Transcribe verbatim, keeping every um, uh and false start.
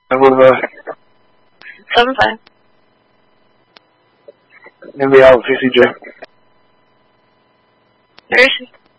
What about it? Seven five. In the out, C C J. Where is she?